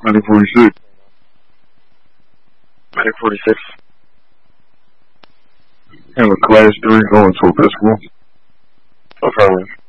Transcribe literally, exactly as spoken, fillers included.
Medic forty-six. Medic forty-six. I have a class three going to a physical. Affirmative.